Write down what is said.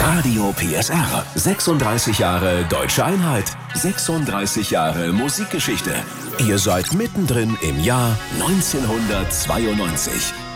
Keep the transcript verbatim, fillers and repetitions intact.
Radio P S R. sechsunddreißig Jahre Deutsche Einheit. sechsunddreißig Jahre Musikgeschichte. Ihr seid mittendrin im Jahr neunzehnhundertzweiundneunzig.